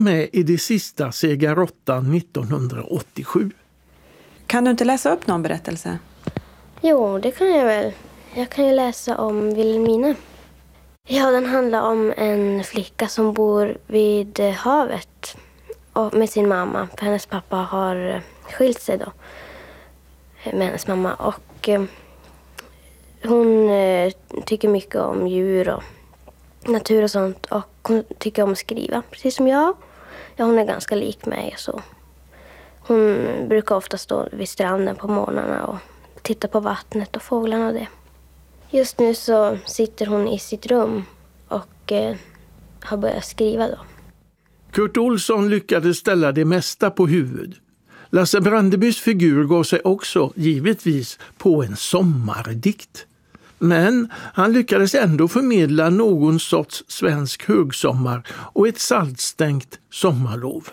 med i det sista Segarottan 1987. Kan du inte läsa upp någon berättelse? Jo, det kan jag väl. Jag kan ju läsa om Vilhelmina. Ja, den handlar om en flicka som bor vid havet och med sin mamma. För hennes pappa har skilt sig då med hennes mamma. Och hon tycker mycket om djur och natur och sånt. Och hon tycker om att skriva, precis som jag. Ja, hon är ganska lik mig. Så hon brukar ofta stå vid stranden på morgnarna och titta på vattnet och fåglarna och det. Just nu så sitter hon i sitt rum och har börjat skriva då. Kurt Olsson lyckades ställa det mesta på huvud. Lasse Brandebys figur gav sig också givetvis på en sommardikt. Men han lyckades ändå förmedla någon sorts svensk högsommar och ett saltstänkt sommarlov.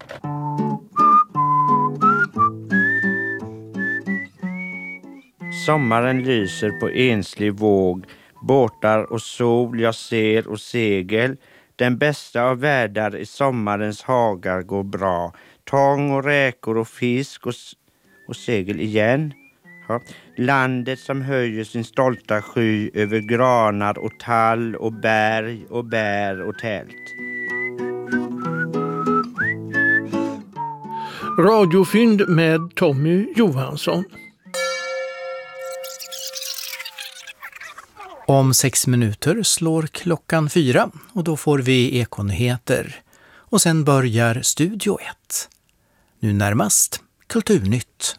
Sommaren lyser på enslig våg, båtar och sol jag ser och segel. Den bästa av världar i sommarens hagar går bra. Tång och räkor och fisk och segel igen. Ja. Landet som höjer sin stolta sky över granar och tall och berg och bär och tält. Radiofynd med Tommy Johansson. Om 6 minuter slår klockan 4 och då får vi Ekonyheter. Och sen börjar Studio 1. Nu närmast Kulturnytt.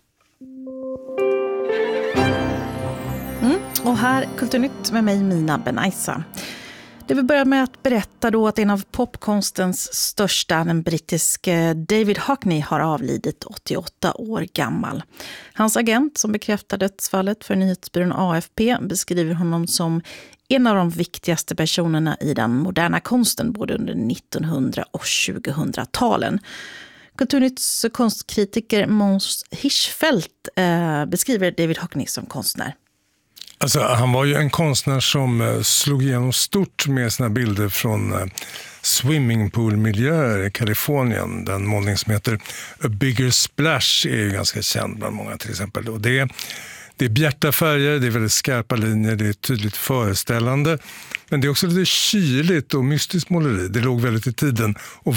Och här Kulturnytt med mig Mina Benaisa. Det vill börja med att berätta då att en av popkonstens största, den brittiske David Hockney, har avlidit 88 år gammal. Hans agent som bekräftar dödsfallet för nyhetsbyrån AFP beskriver honom som en av de viktigaste personerna i den moderna konsten både under 1900- och 2000-talen. Kulturnytts konstkritiker Måns Hirschfeldt beskriver David Hockney som konstnär. Alltså, han var ju en konstnär som slog igenom stort med sina bilder från swimmingpoolmiljöer i Kalifornien. Den målning som heter A Bigger Splash är ju ganska känd bland många till exempel. Och det är bjärta färger, det är väldigt skarpa linjer, det är tydligt föreställande. Men det är också lite kyligt och mystiskt måleri. Det låg väldigt i tiden och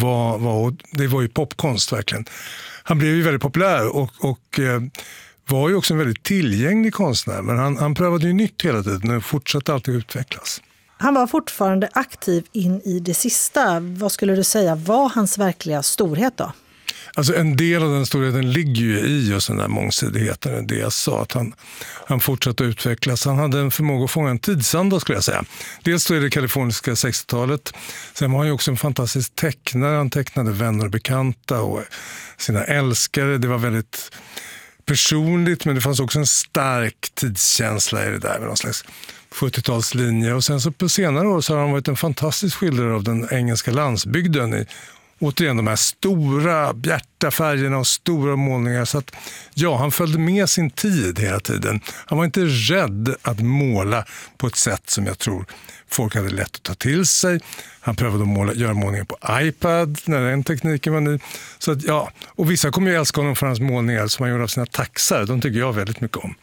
det var ju popkonst verkligen. Han blev ju väldigt populär och var ju också en väldigt tillgänglig konstnär, men han prövade ju nytt hela tiden och fortsatte alltid utvecklas. Han var fortfarande aktiv in i det sista. Vad skulle du säga var hans verkliga storhet då? Alltså en del av den storheten ligger ju i just den där mångsidigheten, det jag sa, att han fortsatte utvecklas. Han hade en förmåga att fånga en tidsanda skulle jag säga. Dels då är det kaliforniska 60-talet, sen var han ju också en fantastisk tecknare. Han tecknade vänner och bekanta och sina älskare. Det var väldigt personligt, men det fanns också en stark tidskänsla i det där med någon slags 70-talslinje. Och sen så på senare år så har han varit en fantastisk skildrare av den engelska landsbygden i återigen de här stora bjärta färgerna och stora målningar. Så att ja, han följde med sin tid hela tiden. Han var inte rädd att måla på ett sätt som jag tror folk hade lätt att ta till sig. Han prövade att göra målningar på iPad när den tekniken var ny. Så att, ja, och vissa kommer ju älska honom för hans målningar som han gjorde av sina taxar. De tycker jag väldigt mycket om.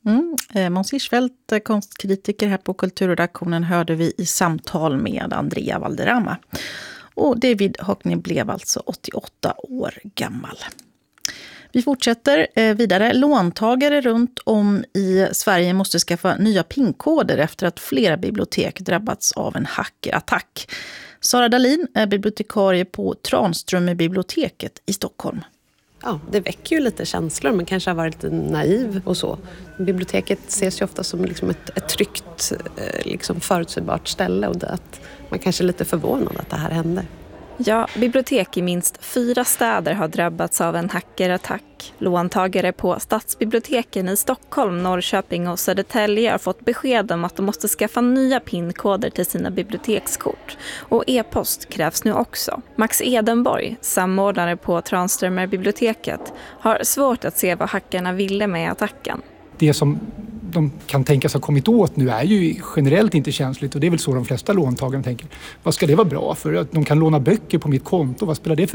Måns Hirschfeldt, konstkritiker här på Kulturredaktionen, hörde vi i samtal med Andrea Valderrama. Och David Hockney blev alltså 88 år gammal. Vi fortsätter vidare. Låntagare runt om i Sverige måste skaffa nya PIN-koder efter att flera bibliotek drabbats av en hackerattack. Sara Dahlin är bibliotekarie på Tranströmerbiblioteket i Stockholm. Ja, det väcker ju lite känslor, men kanske har varit lite naiv och så. Biblioteket ses ju ofta som liksom ett tryggt, liksom förutsägbart ställe, och att man kanske är lite förvånad att det här hände. Ja, bibliotek i minst 4 städer har drabbats av en hackerattack. Låntagare på stadsbiblioteken i Stockholm, Norrköping och Södertälje har fått besked om att de måste skaffa nya PIN-koder till sina bibliotekskort. Och e-post krävs nu också. Max Edenborg, samordnare på Tranströmerbiblioteket, har svårt att se vad hackarna ville med attacken. Det som de kan tänkas ha kommit åt nu är ju generellt inte känsligt, och det är väl så de flesta låntagare tänker. Vad ska det vara bra för? Att de kan låna böcker på mitt konto, vad spelar det för